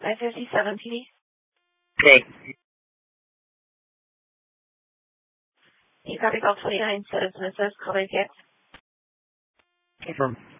557 PD. Okay. You copy call 29 says Mrs. Call back. Confirm.